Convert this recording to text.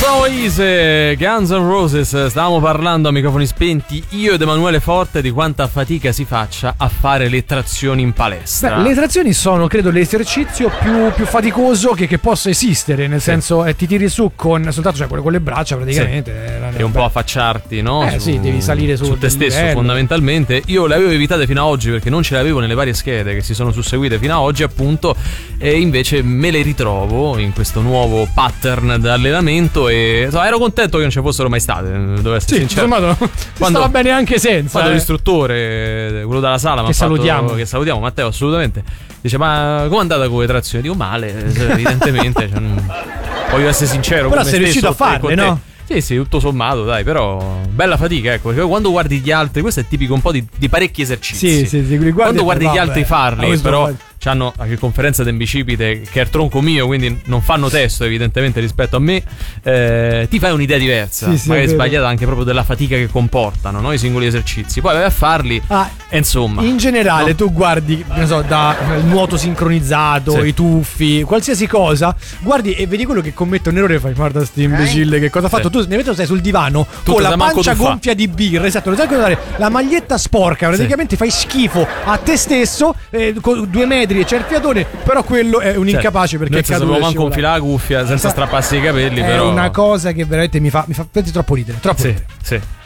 Oise, Guns N' Roses. Stavamo parlando a microfoni spenti io ed Emanuele Forte di quanta fatica si faccia a fare le trazioni in palestra. Beh, le trazioni sono, credo, l'esercizio più faticoso che possa esistere, nel senso ti tiri su con soltanto, cioè, con le braccia praticamente. E un po' affacciarti, no? Sì, devi salire su te stesso fondamentalmente. Io le avevo evitate fino ad oggi perché non ce le avevo nelle varie schede che si sono susseguite fino ad oggi, appunto, e invece me le ritrovo in questo nuovo pattern d'allenamento e ero contento che non ci fossero mai state, devo essere sincero. Insomma, stava bene anche senza. Quando l'istruttore, quello dalla sala, che salutiamo, Matteo, assolutamente, dice: ma com'è andata con le trazioni? Dico male, evidentemente. Voglio essere sincero. Però sei riuscito a farle, no? Sì, tutto sommato, dai, però bella fatica, ecco, perché quando guardi gli altri, questo è tipico un po' di parecchi esercizi. Sì, quando guardi gli altri farli, però c'hanno a conferenza del bicipite che è il tronco mio, quindi non fanno testo evidentemente rispetto a me, ti fai un'idea diversa, magari sbagliata anche proprio della fatica che comportano, no? I singoli esercizi, poi vai a farli e insomma in generale, no? Tu guardi, non so, da il nuoto sincronizzato, i tuffi, qualsiasi cosa, guardi e vedi quello che commette un errore, fai: guarda sti imbecille, che cosa ha fatto? Tu nel stai sul divano con la pancia gonfia di birra, esatto, non sai cosa dare, la maglietta sporca, praticamente fai schifo a te stesso, con 2 metri e c'è il fiatone, però quello è un incapace perché è caduto. Non manco un fila la cuffia senza strapparsi i capelli, è però una cosa che veramente mi fa troppo ridere, troppo ridere. Sì.